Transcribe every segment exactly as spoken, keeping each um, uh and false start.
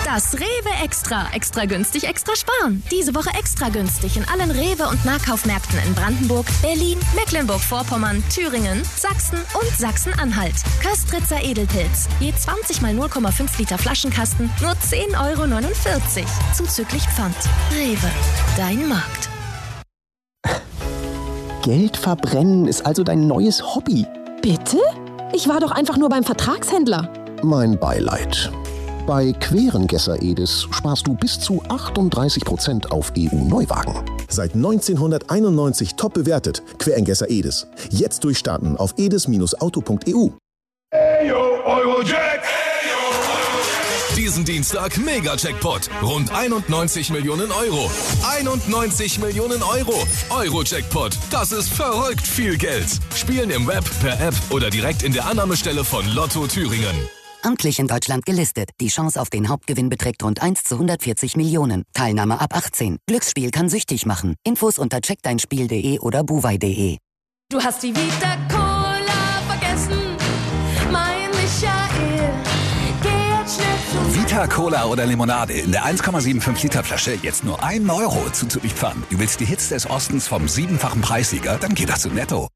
Das Rewe Extra. Extra günstig, extra sparen. Diese Woche extra günstig in allen Rewe- und Nahkaufmärkten in Brandenburg, Berlin, Mecklenburg-Vorpommern, Thüringen, Sachsen und Sachsen-Anhalt. Köstritzer Edelpilz. Je zwanzig mal null Komma fünf Liter Flaschenkasten nur zehn Euro neunundvierzig. Zuzüglich Pfand. Rewe. Dein Markt. Geld verbrennen ist also dein neues Hobby. Bitte? Ich war doch einfach nur beim Vertragshändler. Mein Beileid. Bei Querengesser Edis sparst du bis zu achtunddreißig Prozent auf E U-Neuwagen. Seit neunzehnhunderteinundneunzig top bewertet. Querengesser Edis. Jetzt durchstarten auf edis Bindestrich auto Punkt e u. Hey yo, Eurojack! Diesen Dienstag Mega-Jackpot. Rund einundneunzig Millionen Euro. einundneunzig Millionen Euro. Euro-Jackpot. Das ist verrückt viel Geld. Spielen im Web, per App oder direkt in der Annahmestelle von Lotto Thüringen. Amtlich in Deutschland gelistet. Die Chance auf den Hauptgewinn beträgt rund eins zu hundertvierzig Millionen. Teilnahme ab achtzehn. Glücksspiel kann süchtig machen. Infos unter check dein spiel punkt de oder buwei punkt de. Du hast die Vita Cola vergessen, mein Michael. Geh jetzt schnell zu Vita Cola oder Limonade in der eins Komma fünfundsiebzig Liter Flasche jetzt nur ein Euro zuzüglich Pfand. Du willst die Hits des Ostens vom siebenfachen Preissieger? Dann geht das zu Netto.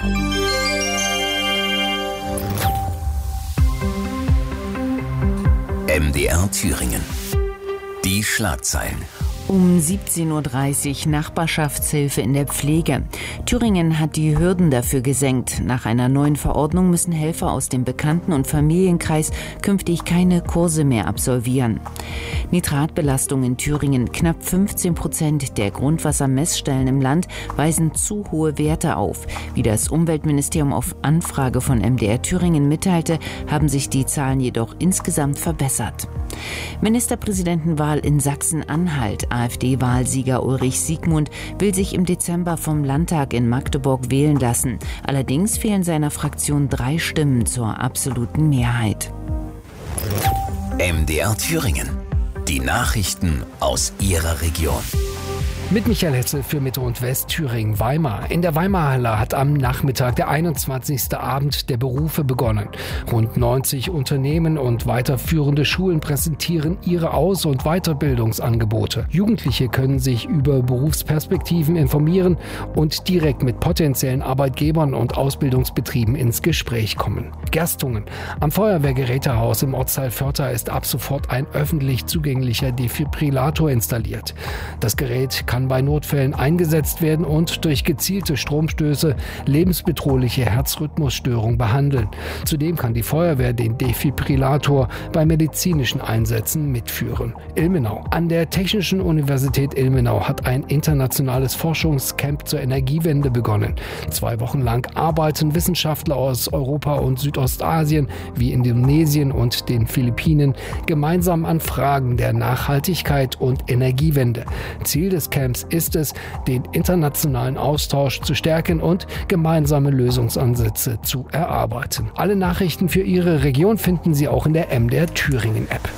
M D R Thüringen. Die Schlagzeilen. Um siebzehn Uhr dreißig Nachbarschaftshilfe in der Pflege. Thüringen hat die Hürden dafür gesenkt. Nach einer neuen Verordnung müssen Helfer aus dem Bekannten- und Familienkreis künftig keine Kurse mehr absolvieren. Nitratbelastung in Thüringen. Knapp fünfzehn Prozent der Grundwassermessstellen im Land weisen zu hohe Werte auf. Wie das Umweltministerium auf Anfrage von M D R Thüringen mitteilte, haben sich die Zahlen jedoch insgesamt verbessert. Ministerpräsidentenwahl in Sachsen-Anhalt. AfD-Wahlsieger Ulrich Siegmund will sich im Dezember vom Landtag in Magdeburg wählen lassen. Allerdings fehlen seiner Fraktion drei Stimmen zur absoluten Mehrheit. M D R Thüringen. Die Nachrichten aus Ihrer Region. Mit Michael Hetzel für Mitte und West Thüringen Weimar. In der Weimarer Halle hat am Nachmittag der einundzwanzigste Abend der Berufe begonnen. Rund neunzig Unternehmen und weiterführende Schulen präsentieren ihre Aus- und Weiterbildungsangebote. Jugendliche können sich über Berufsperspektiven informieren und direkt mit potenziellen Arbeitgebern und Ausbildungsbetrieben ins Gespräch kommen. Gerstungen. Am Feuerwehrgerätehaus im Ortsteil Vörtha ist ab sofort ein öffentlich zugänglicher Defibrillator installiert. Das Gerät kann bei Notfällen eingesetzt werden und durch gezielte Stromstöße lebensbedrohliche Herzrhythmusstörungen behandeln. Zudem kann die Feuerwehr den Defibrillator bei medizinischen Einsätzen mitführen. Ilmenau. An der Technischen Universität Ilmenau hat ein internationales Forschungscamp zur Energiewende begonnen. Zwei Wochen lang arbeiten Wissenschaftler aus Europa und Südostasien wie Indonesien und den Philippinen gemeinsam an Fragen der Nachhaltigkeit und Energiewende. Ziel des Camps ist es, den internationalen Austausch zu stärken und gemeinsame Lösungsansätze zu erarbeiten. Alle Nachrichten für Ihre Region finden Sie auch in der M D R Thüringen App.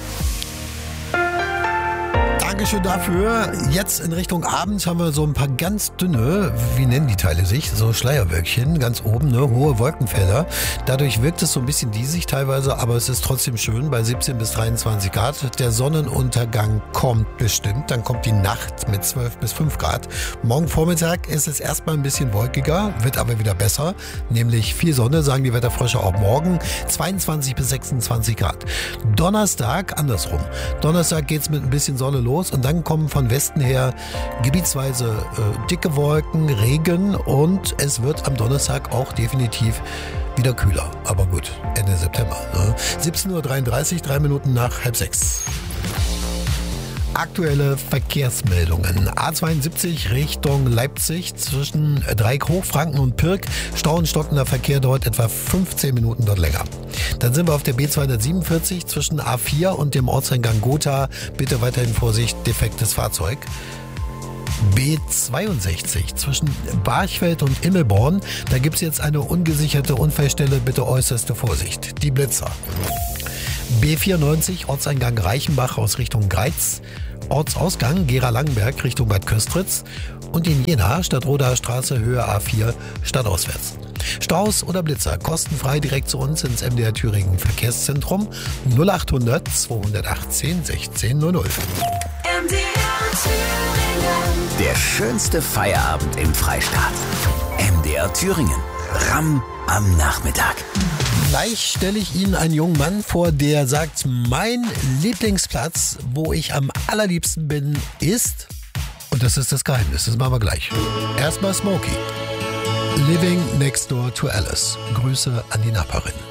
Dankeschön dafür. Jetzt in Richtung Abend haben wir so ein paar ganz dünne, wie nennen die Teile sich, so Schleierwölkchen, ganz oben, ne, hohe Wolkenfelder. Dadurch wirkt es so ein bisschen diesig teilweise, aber es ist trotzdem schön bei siebzehn bis dreiundzwanzig Grad. Der Sonnenuntergang kommt bestimmt, dann kommt die Nacht mit zwölf bis fünf Grad. Morgen Vormittag ist es erstmal ein bisschen wolkiger, wird aber wieder besser, nämlich viel Sonne, sagen die Wetterfrösche auch morgen, zweiundzwanzig bis sechsundzwanzig Grad. Donnerstag andersrum. Donnerstag geht's mit ein bisschen Sonne los. Und dann kommen von Westen her gebietsweise äh, dicke Wolken, Regen und es wird am Donnerstag auch definitiv wieder kühler. Aber gut, Ende September. Ne? siebzehn Uhr dreiunddreißig, drei Minuten nach halb sechs. Aktuelle Verkehrsmeldungen. A zweiundsiebzig Richtung Leipzig zwischen Dreieck Hochfranken und Pirk. Stau und stockender Verkehr dauert etwa fünfzehn Minuten dort länger. Dann sind wir auf der B zweihundertsiebenundvierzig zwischen A vier und dem Ortseingang Gotha. Bitte weiterhin Vorsicht, defektes Fahrzeug. B zweiundsechzig zwischen Barchfeld und Immelborn. Da gibt es jetzt eine ungesicherte Unfallstelle. Bitte äußerste Vorsicht. Die Blitzer. B vierundneunzig Ortseingang Reichenbach aus Richtung Greiz. Ortsausgang Gera-Langenberg Richtung Bad Köstritz. Und in Jena Stadtrodaer Straße Höhe A vier stadtauswärts. Strauß oder Blitzer, kostenfrei direkt zu uns ins M D R Thüringen Verkehrszentrum null acht hundert zweihundertachtzehn sechzehn null null. M D R Thüringen. Der schönste Feierabend im Freistaat. M D R Thüringen. Ramm am Nachmittag. Gleich stelle ich Ihnen einen jungen Mann vor, der sagt, mein Lieblingsplatz, wo ich am allerliebsten bin, ist... Und das ist das Geheimnis, das machen wir gleich. Erstmal Smokey. Living Next Door to Alice. Grüße an die Nachbarin.